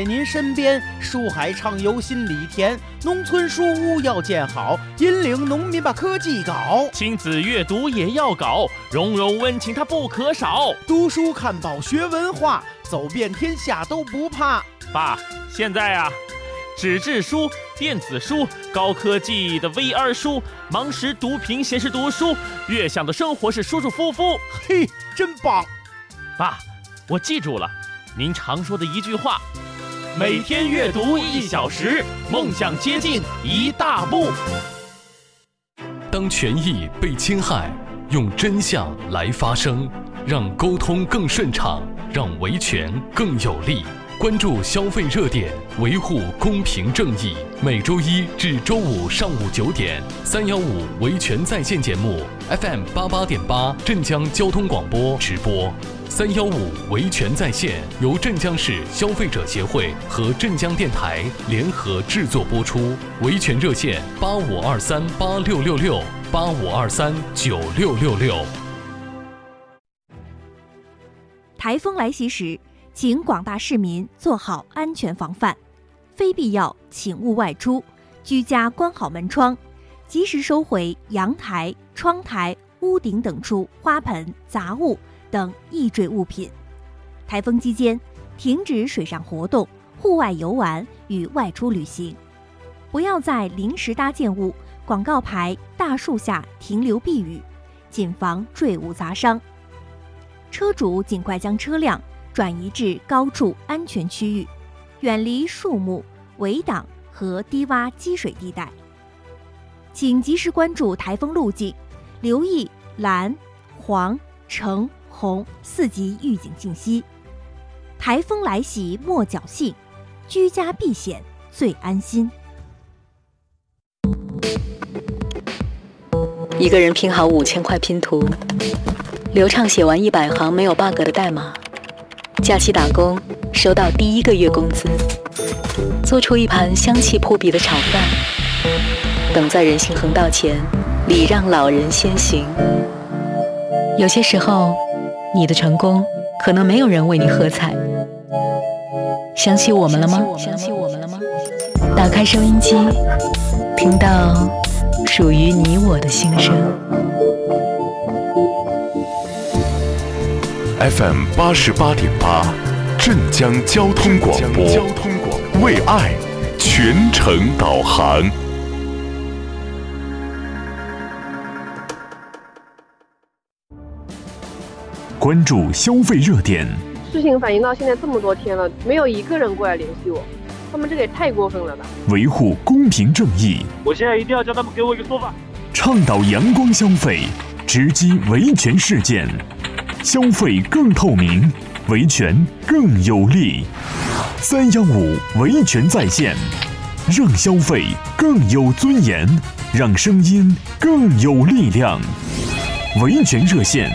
在您身边，书海畅游心里甜，农村书屋要建好，引领农民把科技搞， 亲子阅读也要搞，融融温情它不可少， 读书看报学文化，走遍天下都不怕。 爸，现在啊，纸质书、电子书、高科技的 VR 书，盲识读屏显示读书，悦享的生活是舒舒服服。 嘿，真棒！ 爸，我记住了您常说的一句话：每天阅读1小时，梦想接近一大步。 当权益被侵害，用真相来发声，让沟通更顺畅，让维权更有力。关注消费热点，维护公平正义。每周一至周五上午9点，315维权在线节目 FM 88.8镇江交通广播直播。315维权在线由镇江市消费者协会和镇江电台联合制作播出。维权热线85238666，85239666。 台风来袭时，请广大市民做好安全防范，非必要请勿外出，居家关好门窗，及时收回阳台、窗台、屋顶等处花盆、杂物等易坠物品。台风期间，停止水上活动、户外游玩与外出旅行，不要在临时搭建物、广告牌、大树下停留避雨，谨防坠物砸伤。车主尽快将车辆转移至高处安全区域，远离树木、围挡和低洼积水地带。请及时关注台风路径，留意蓝、黄、橙、红4级预警信息。台风来袭莫侥幸，居家避险最安心。 一个人拼好5000块拼图，流畅写完100行没有 bug 的代码。假期打工，收到第1个月工资，做出一盘香气扑鼻的炒饭，等在人行横道前，礼让老人先行。有些时候，你的成功可能没有人为你喝彩。想起我们了吗？打开收音机，听到属于你我的心声。 FM 88.8，镇江交通广播，为爱全程导航。关注消费热点。 事情反映到现在这么多天了，没有一个人过来联系我，他们这个也太过分了吧！ 维护公平正义， 我现在一定要叫他们给我一个说法。 倡导阳光消费，直击维权事件。消费更透明，维权更有力。315维权在线，让消费更有尊严，让声音更有力量。维权热线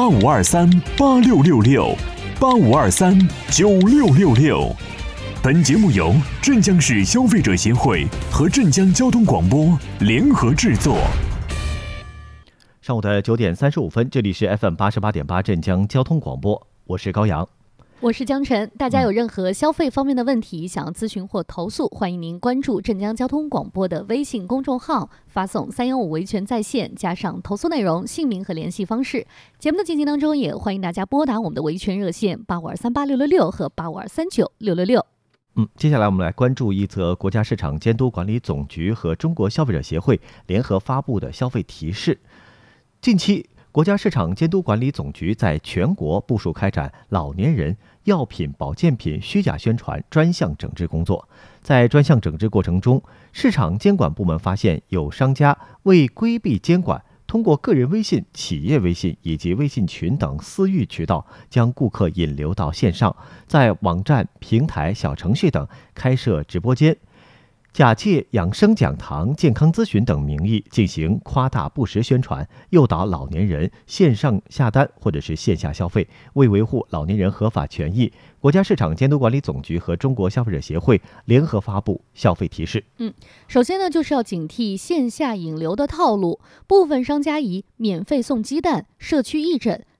85238666，85239666。本节目由镇江市消费者协会和镇江交通广播联合制作。 上午的9点35分，这里是 FM 88.8镇江交通广播，我是高阳， 我是江晨。大家有任何消费方面的问题想要咨询或投诉，欢迎您关注镇江交通广播的微信公众号，发送315维权在线加上投诉内容、姓名和联系方式。节目的进行当中，也欢迎大家拨打我们的维权热线85238666和85239666。 接下来我们来关注一则国家市场监督管理总局和中国消费者协会联合发布的消费提示。近期，国家市场监督管理总局在全国部署开展老年人药品、保健品虚假宣传专项整治工作。在专项整治过程中，市场监管部门发现有商家为规避监管，通过个人微信、企业微信以及微信群等私域渠道，将顾客引流到线上，在网站、平台、小程序等开设直播间，假借养生讲堂、健康咨询等名义进行夸大不实宣传，诱导老年人线上下单或者是线下消费。为维护老年人合法权益，国家市场监督管理总局和中国消费者协会联合发布消费提示。 首先呢，就是要警惕线下引流的套路。部分商家以免费送鸡蛋、社区义诊、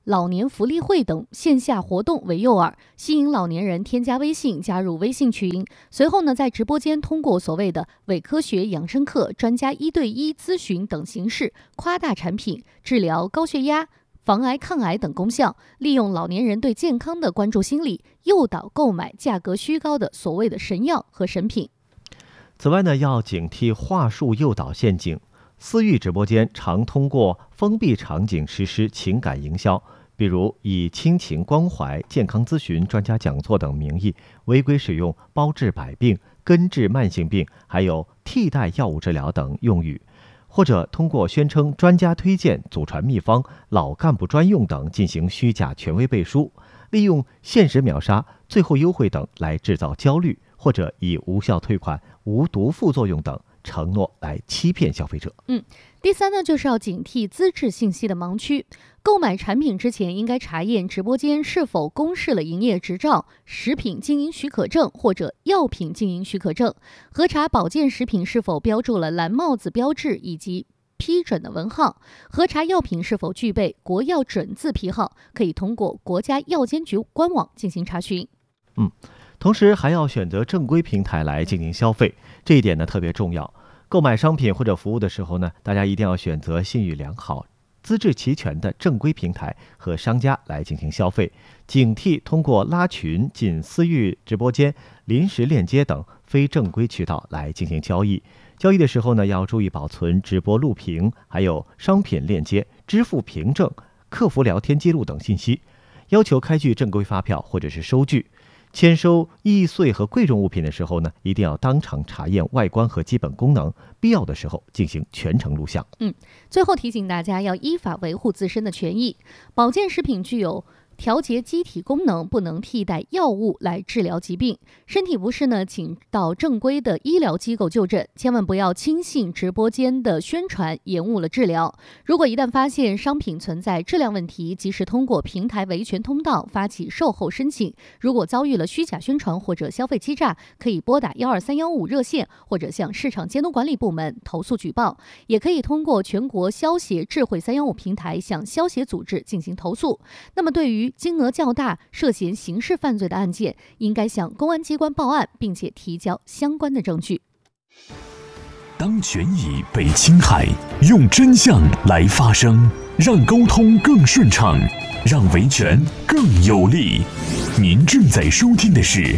老年福利会等线下活动为诱饵，吸引老年人添加微信，加入微信群。随后呢，在直播间通过所谓的伪科学养生课、专家1对1咨询等形式，夸大产品治疗高血压、防癌抗癌等功效，利用老年人对健康的关注心理，诱导购买价格虚高的所谓的神药和神品。 此外呢，要警惕话术诱导陷阱。私域直播间常通过封闭场景实施情感营销，比如以亲情关怀、健康咨询、专家讲座等名义，违规使用包治百病、根治慢性病，还有替代药物治疗等用语，或者通过宣称专家推荐、祖传秘方、老干部专用等进行虚假权威背书，利用限时秒杀、最后优惠等来制造焦虑，或者以无效退款、无毒副作用等承诺来欺骗消费者。 第三呢，就是要警惕资质信息的盲区。购买产品之前，应该查验直播间是否公示了营业执照、食品经营许可证或者药品经营许可证，核查保健食品是否标注了蓝帽子标志以及批准的文号，核查药品是否具备国药准字批号，可以通过国家药监局官网进行查询。 同时还要选择正规平台来进行消费，这一点呢特别重要。购买商品或者服务的时候呢，大家一定要选择信誉良好、资质齐全的正规平台和商家来进行消费，警惕通过拉群、进私域直播间、临时链接等非正规渠道来进行交易。交易的时候呢，要注意保存直播录屏，还有商品链接、支付凭证、客服聊天记录等信息，要求开具正规发票或者是收据。签收易碎和贵重物品的时候呢，一定要当场查验外观和基本功能，必要的时候进行全程录像。 最后提醒大家要依法维护自身的权益。保健食品具有调节机体功能，不能替代药物来治疗疾病。身体不适呢，请到正规的医疗机构就诊，千万不要轻信直播间的宣传，延误了治疗。如果一旦发现商品存在质量问题，及时通过平台维权通道发起售后申请。如果遭遇了虚假宣传或者消费欺诈，可以拨打12315热线，或者向市场监督管理部门投诉举报，也可以通过全国消协智慧315平台向消协组织进行投诉。那么对于金额较大、涉嫌刑事犯罪的案件，应该向公安机关报案，并且提交相关的证据。 当权益被侵害，用真相来发声，让沟通更顺畅，让维权更有力。您正在收听的是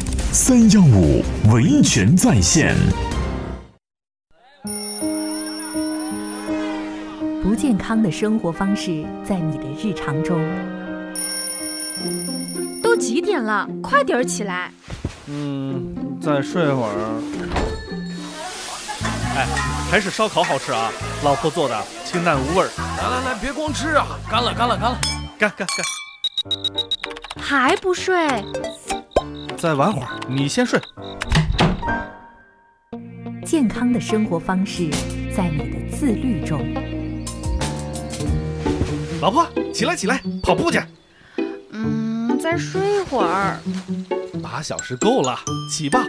315维权在线。 不健康的生活方式在你的日常中。 都几点了？快点起来！ 再睡会儿。哎，还是烧烤好吃啊！老婆做的，清淡无味儿。 来，别光吃啊！干了！ 干！ 还不睡？ 再玩会儿，你先睡。 健康的生活方式在你的自律中。 老婆，起来，跑步去。 再睡会儿。 8小时够了，起吧。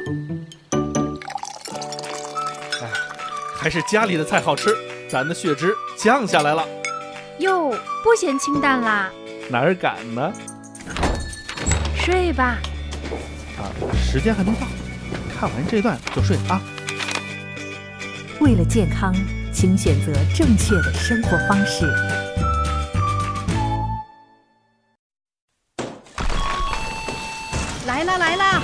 哎，还是家里的菜好吃，咱的血脂降下来了。 哟，不嫌清淡啦？ 哪儿敢呢？ 睡吧。 时间还没到，看完这段就睡啊。 为了健康，请选择正确的生活方式。 来啦！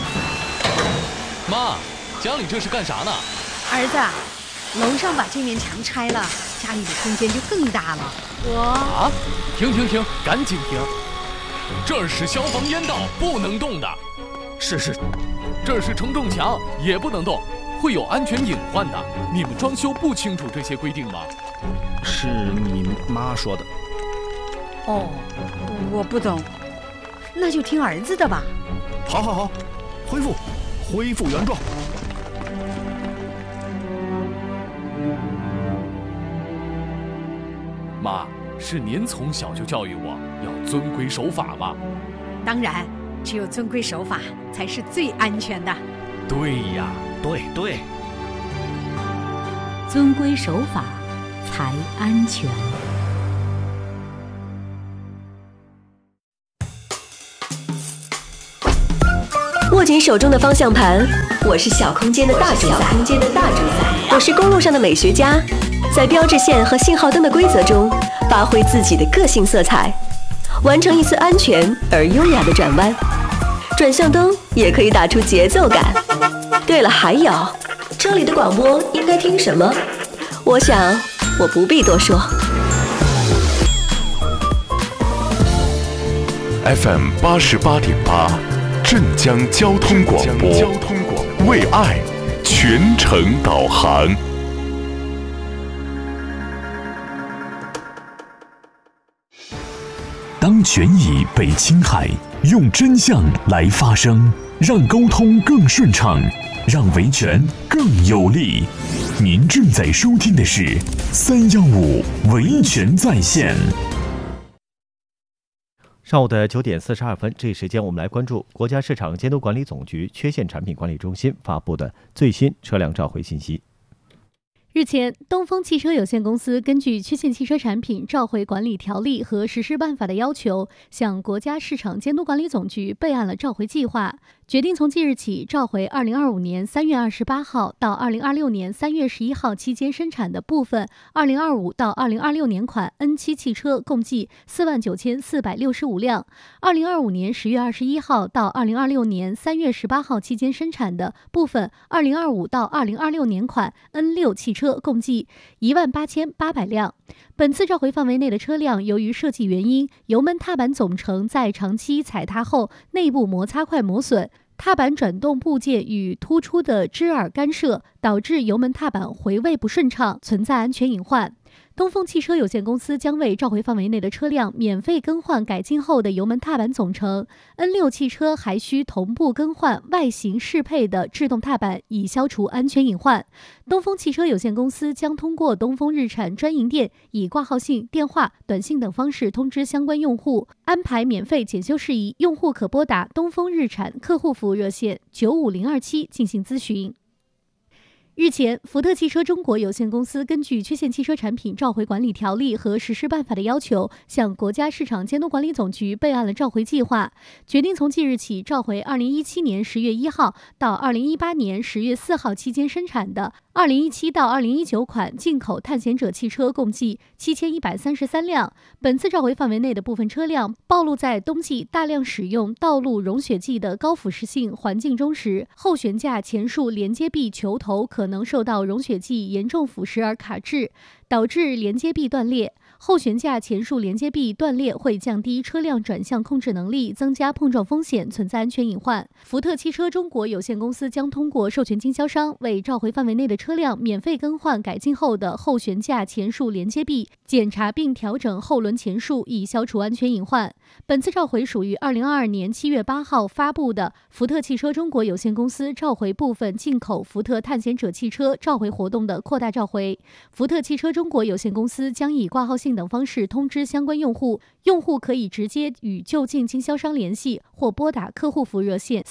妈，家里这是干啥呢？ 儿子，楼上把这面墙拆了，家里的空间就更大了。 停，赶紧停！这儿是消防烟道，不能动的。 是， 这是承重墙，也不能动，会有安全隐患的。你们装修不清楚这些规定吗？ 是你妈说的。 哦，我不懂，那就听儿子的吧。 好，恢复原状。 妈，是您从小就教育我要遵规守法吧？ 当然，只有遵规守法才是最安全的。 对呀， 对， 遵规守法才安全。 握紧手中的方向盘，我是小空间的大主宰。我是公路上的美学家，在标志线和信号灯的规则中，发挥自己的个性色彩，完成一次安全而优雅的转弯。转向灯也可以打出节奏感。对了，还有，车里的广播应该听什么？我想我不必多说。 FM 88.8，镇江交通广播，为爱全程导航。 当权益被侵害，用真相来发声，让沟通更顺畅，让维权更有力。您正在收听的是315维权在线。 上午的9点42分，这一时间我们来关注国家市场监督管理总局缺陷产品管理中心发布的最新车辆召回信息。 日前，东风汽车有限公司根据《缺陷汽车产品召回管理条例》和实施办法的要求，向国家市场监督管理总局备案了召回计划，决定从即日起召回2025年3月28号到2026年3月11号期间生产的部分2025到2026年款 N7 汽车，共计49465辆；2025年10月21号到2026年3月18号期间生产的部分2025到2026年款 N6 汽车，共计18800辆。本次召回范围内的车辆，由于设计原因，油门踏板总成在长期踩踏后内部摩擦块磨损，踏板转动部件与突出的支耳干涉，导致油门踏板回位不顺畅，存在安全隐患。东风汽车有限公司将为召回范围内的车辆免费更换改进后的油门踏板总成。N6 汽车还需同步更换外形适配的制动踏板，以消除安全隐患。东风汽车有限公司将通过东风日产专营店以挂号信、电话、短信等方式通知相关用户，安排免费检修事宜。用户可拨打东风日产客户服务热线95027进行咨询。日前，福特汽车中国有限公司根据《缺陷汽车产品召回管理条例》和实施办法的要求，向国家市场监督管理总局备案了召回计划，决定从即日起召回2017年10月1号到2018年10月4号期间生产的2017到2019款进口探险者汽车，共计7133辆。本次召回范围内的部分车辆暴露在冬季大量使用道路融雪剂的高腐蚀性环境中时，后悬架前束连接臂球头可能受到融雪剂严重腐蚀而卡滞，导致连接臂断裂。后悬架前束连接臂断裂会降低车辆转向控制能力，增加碰撞风险，存在安全隐患。福特汽车中国有限公司将通过授权经销商为召回范围内的车辆免费更换改进后的后悬架前束连接臂，检查并调整后轮前束，以消除安全隐患。本次召回属于2022年7月8号发布的福特汽车中国有限公司召回部分进口福特探险者汽车召回活动的扩大召回。福特汽车中国有限公司将以挂号信等方式通知相关用户，用户可以直接与就近经销商联系，或拨打客户服务热线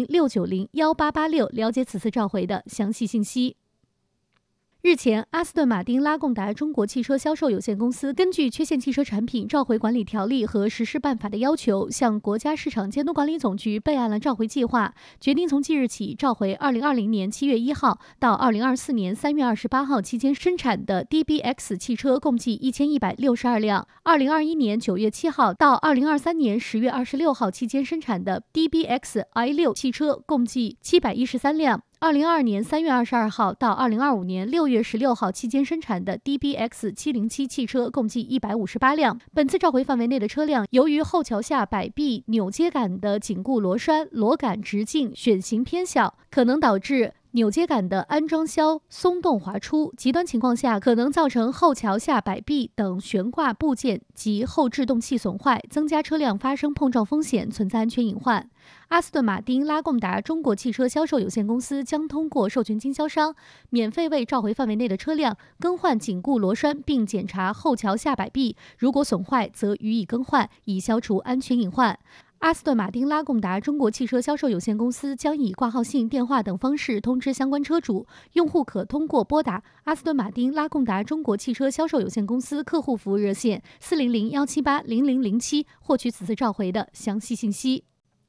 400-690-1886了解此次召回的详细信息。日前，阿斯顿马丁拉贡达中国汽车销售有限公司根据《缺陷汽车产品召回管理条例》和实施办法的要求，向国家市场监督管理总局备案了召回计划，决定从即日起召回2020年7月1号到2024年3月28号期间生产的 DBX 汽车，共计1162辆；2021年9月7号到2023年10月26号期间生产的 DBX i6 汽车，共计713辆。2022年3月22号到2025年6月16号期间生产的 DBX 707汽车，共计158辆。本次召回范围内的车辆，由于后桥下摆臂扭接杆的紧固螺栓螺杆直径选型偏小，可能导致扭接杆的安装销松动滑出，极端情况下可能造成后桥下摆臂等悬挂部件及后制动器损坏，增加车辆发生碰撞风险，存在安全隐患。阿斯顿马丁拉贡达中国汽车销售有限公司将通过授权经销商免费为召回范围内的车辆更换紧固螺栓，并检查后桥下摆臂，如果损坏则予以更换，以消除安全隐患。阿斯顿马丁拉贡达中国汽车销售有限公司将以挂号信、电话等方式通知相关车主，用户可通过拨打阿斯顿马丁拉贡达中国汽车销售有限公司客户服务热线400-178-0007获取此次召回的详细信息。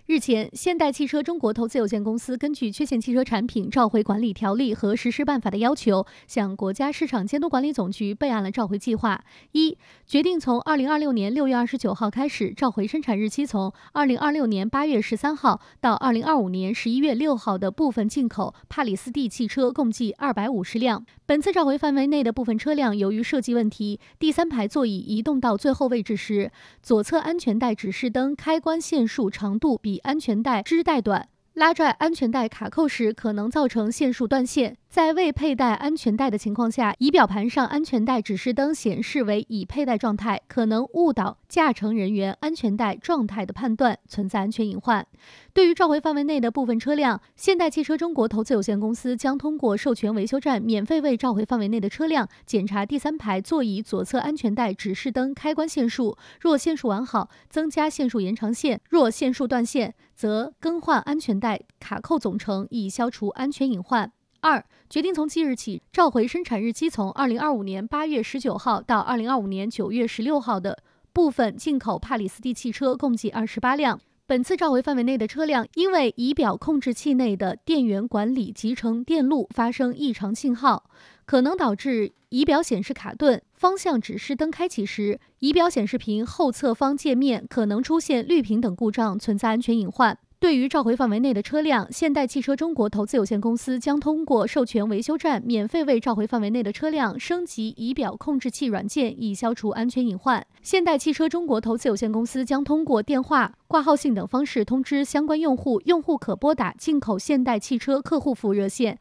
日前，现代汽车中国投资有限公司根据缺陷汽车产品召回管理条例和实施办法的要求，向国家市场监督管理总局备案了召回计划。一、决定从2026年6月29号开始，召回生产日期从2026年8月13号到2025年11月6号的部分进口帕里斯蒂汽车共计250辆。本次召回范围内的部分车辆，由于设计问题，第三排座椅移动到最后位置时，左侧安全带指示灯开关线束长度比安全带支带短，拉拽安全带卡扣时可能造成线束断线。在未佩戴安全带的情况下，仪表盘上安全带指示灯显示为已佩戴状态，可能误导驾乘人员安全带状态的判断，存在安全隐患。对于召回范围内的部分车辆，现代汽车中国投资有限公司将通过授权维修站免费为召回范围内的车辆检查第三排座椅左侧安全带指示灯开关线束，若线束完好，增加线束延长线；若线束断线，则更换安全带卡扣总成，以消除安全隐患。二、决定从即日起召回生产日期从2025年8月19号到2025年9月16号的部分进口帕里斯蒂汽车共计28辆。本次召回范围内的车辆，因为仪表控制器内的电源管理集成电路发生异常信号，可能导致仪表显示卡顿，方向指示灯开启时，仪表显示屏后侧方界面可能出现绿屏等故障，存在安全隐患。对于召回范围内的车辆，现代汽车中国投资有限公司将通过授权维修站免费为召回范围内的车辆升级仪表控制器软件，以消除安全隐患。现代汽车中国投资有限公司将通过电话、挂号信等方式通知相关用户，用户可拨打进口现代汽车客户服务热线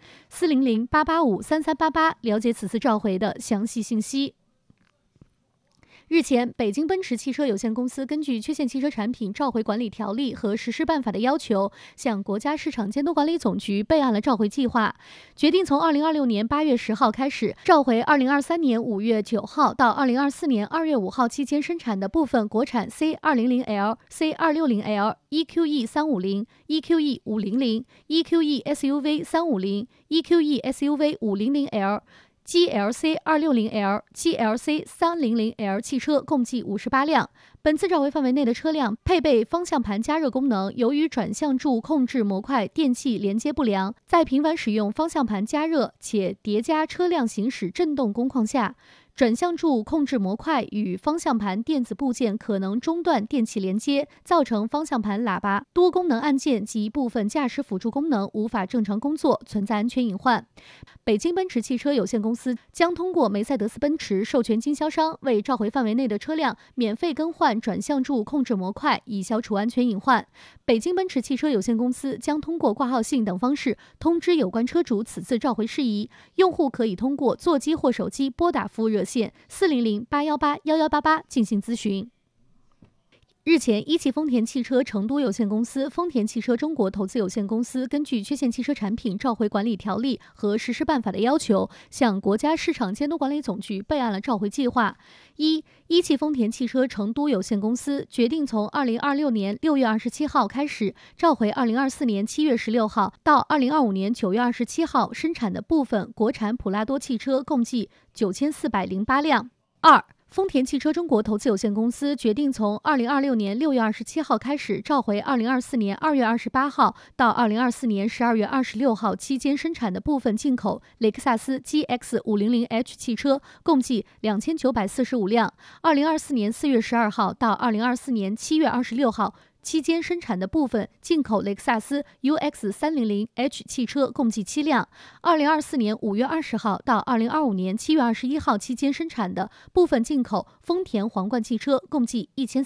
400-885-3388了解此次召回的详细信息。日前，北京奔驰汽车有限公司根据缺陷汽车产品召回管理条例和实施办法的要求，向国家市场监督管理总局备案了召回计划，决定从2026年8月10号开始，召回2023年5月9号到2024年2月5号期间生产的部分国产 C200L、C260L、EQE 350、EQE 500、EQE SUV 350、EQE SUV 500L、GLC 260L、GLC 300L 汽车共计58辆。本次召回范围内的车辆配备方向盘加热功能，由于转向柱控制模块电器连接不良，在频繁使用方向盘加热且叠加车辆行驶震动工况下，转向柱控制模块与方向盘电子部件可能中断电气连接，造成方向盘喇叭、多功能按键及部分驾驶辅助功能无法正常工作，存在安全隐患。北京奔驰汽车有限公司将通过梅赛德斯奔驰授权经销商为召回范围内的车辆免费更换转向柱控制模块，以消除安全隐患。北京奔驰汽车有限公司将通过挂号信等方式通知有关车主此次召回事宜，用户可以通过座机或手机拨打服务热线400-818-1188进行咨询。日前，一汽丰田汽车成都有限公司、丰田汽车中国投资有限公司根据缺陷汽车产品召回管理条例和实施办法的要求，向国家市场监督管理总局备案了召回计划。一汽丰田汽车成都有限公司决定从2026年6月27号开始，召回2024年7月16号到2025年9月27号生产的部分国产普拉多汽车共计9408辆。二丰田汽车中国投资有限公司决定从2026年6月27号开始，召回2024年2月28号到2024年12月26号期间生产的部分进口雷克萨斯 GX 500H 汽车，共计2945辆。2024年4月12号到2024年7月26号期间生产的部分进口雷克萨斯 UX 300H 汽车共计7辆。2024年5月20号到2025年7月21号期间生产的部分进口丰田皇冠汽车共计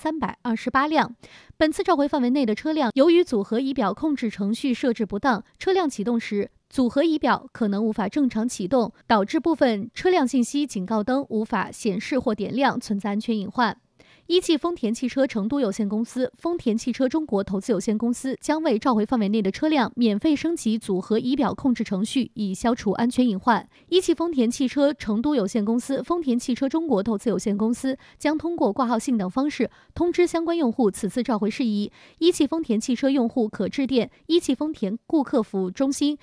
1328辆。本次召回范围内的车辆，由于组合仪表控制程序设置不当，车辆启动时组合仪表可能无法正常启动，导致部分车辆信息警告灯无法显示或点亮，存在安全隐患。一汽丰田汽车成都有限公司、丰田汽车中国投资有限公司将为召回范围内的车辆免费升级组合仪表控制程序，以消除安全隐患。一汽丰田汽车成都有限公司、丰田汽车中国投资有限公司将通过挂号信等方式通知相关用户此次召回事宜。一汽丰田汽车用户可致电一汽丰田顾客服务中心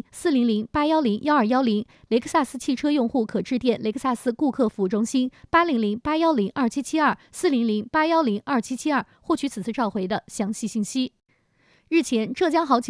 800-810-1210、400-810-1210。雷克萨斯汽车用户可致电雷克萨斯顾客服务中心800 400-810-2772，400-810-2772，获取此次召回的详细信息。日前，浙江豪情